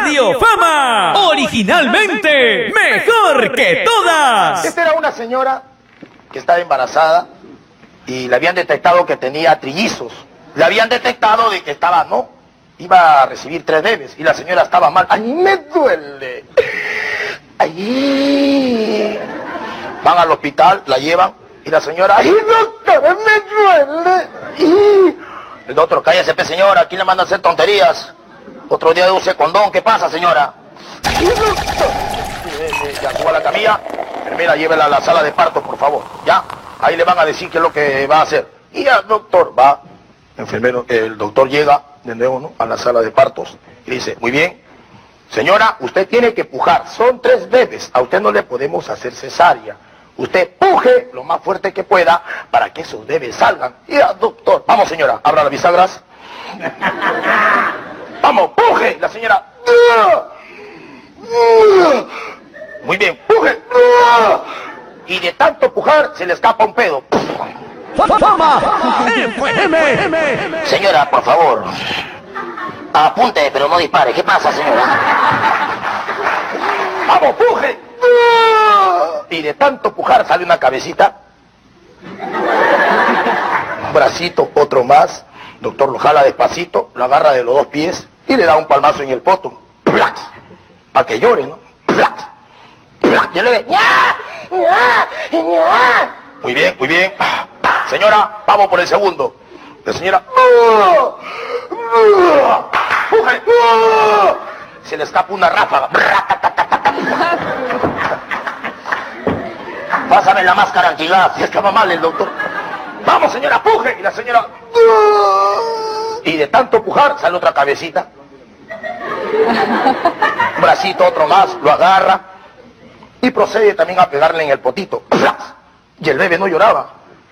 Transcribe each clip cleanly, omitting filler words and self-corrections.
Radio Fama. Originalmente mejor que todas. Esta era una señora que estaba embarazada y le habían detectado que tenía trillizos. Le habían detectado de que estaba, no, iba a recibir 3 bebés y la señora estaba mal. ¡Ay, me duele! ¡Ay! Van al hospital, la llevan y la señora, ¡ay, doctor, me duele! ¡Ay! El doctor, cállese, señora, aquí le manda a hacer tonterías. Otro día use condón, ¿qué pasa, señora? ¡Ay, doctor! Ya suba a la camilla, enfermera, llévela a la sala de parto, por favor, ¿ya? Ahí le van a decir qué es lo que va a hacer. Y ya, doctor, va, enfermero, el doctor llega de nuevo, ¿no?, a la sala de partos y dice, muy bien, señora, usted tiene que pujar, son 3 bebés, a usted no le podemos hacer cesárea. Usted puje lo más fuerte que pueda para que esos bebés salgan. Y ya, doctor, vamos, señora, abra las bisagras. Vamos, puje. La señora, muy bien, puje. Y de tanto pujar se le escapa un pedo. Señora, por favor, apunte, pero no dispare. ¿Qué pasa, señora? Vamos, puje. Y de tanto pujar sale una cabecita. Un bracito, otro más. Doctor lo jala despacito, lo agarra de los 2 pies y le da un palmazo en el poto. Para que llore, ¿no? Y le ve. Muy bien, muy bien. Señora, vamos por el segundo. La señora, ¡puje! Se le escapa una ráfaga. Pásame la máscara antigas. Ya estaba mal el doctor. Vamos, señora, puje. Y la señora, y de tanto pujar sale otra cabecita. Un bracito, otro más, lo agarra y procede también a pegarle en el potito. Y el bebé no lloraba.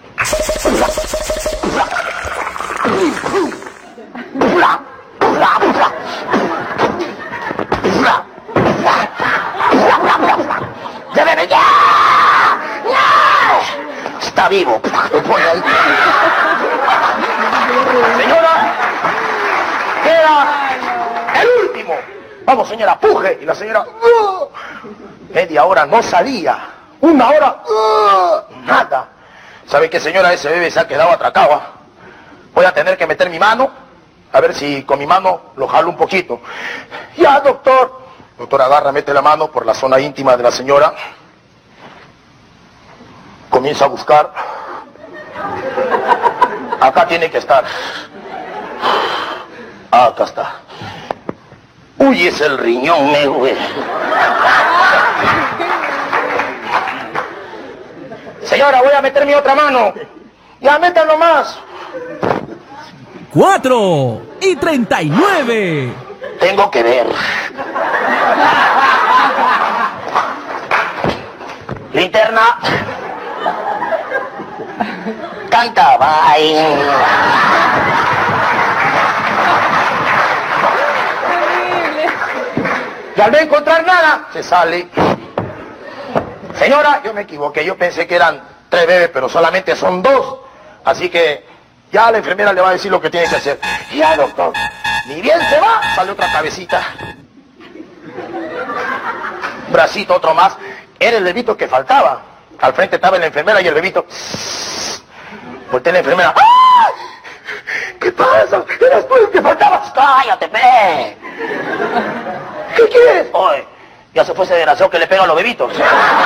¡Ya, bebé, ya! Está vivo. Señora, queda el último. Vamos, señora, puje. Y la señora, media hora no salía. 1 hora, nada. ¿Sabe qué, señora? Ese bebé se ha quedado atracado. Voy a tener que meter mi mano, a ver si con mi mano lo jalo un poquito. Ya, doctor. Doctor agarra, mete la mano por la zona íntima de la señora. Comienza a buscar. Acá tiene que estar. Acá está. Uy, es el riñón, me güey. Señora, voy a meter mi otra mano. Ya, métanlo más. 4:39. Tengo que ver. Linterna. Canta, bye. Y al no encontrar nada, se sale. Señora, yo me equivoqué, yo pensé que eran 3 bebés, pero solamente son 2. Así que ya la enfermera le va a decir lo que tiene que hacer. Ya, doctor, ni bien se va, sale otra cabecita. Un bracito, otro más. Era el bebito que faltaba. Al frente estaba la enfermera y el bebito. Voltea la enfermera. ¡Ah! ¿Qué pasa? ¿Eras tú el que faltabas? ¡Cállate, pe! ¿Qué quieres? Oye, ya se fue ese desgraciado que le pega a los bebitos.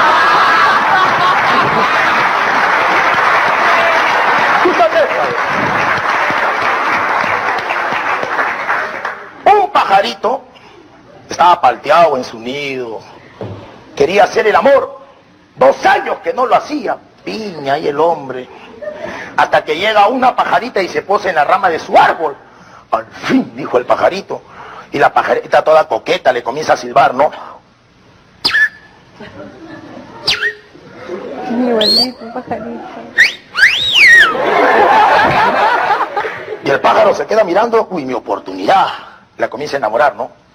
Un pajarito estaba palteado en su nido. Quería hacer el amor. 2 años que no lo hacía. Piña y el hombre. Hasta que llega una pajarita y se posa en la rama de su árbol. Al fin, dijo el pajarito. Y la pajarita toda coqueta le comienza a silbar, ¿no? Igualito, pajarito. Y el pájaro se queda mirando. Uy, mi oportunidad. La comienza a enamorar, ¿no?